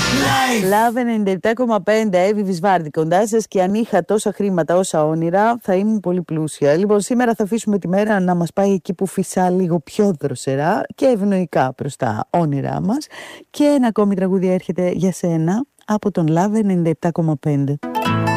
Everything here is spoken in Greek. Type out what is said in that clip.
Love 97,5, Εύη Βυσβάρδη κοντά σας, και αν είχα τόσα χρήματα όσα όνειρα θα ήμουν πολύ πλούσια. Λοιπόν, σήμερα θα αφήσουμε τη μέρα να μας πάει εκεί που φυσά λίγο πιο δροσερά και ευνοϊκά προς τα όνειρά μας. Και ένα ακόμη τραγούδι έρχεται για σένα από τον Love 97,5.